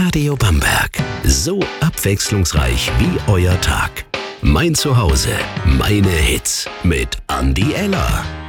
Radio Bamberg. So abwechslungsreich wie euer Tag. Mein Zuhause, meine Hits mit Andi Eller.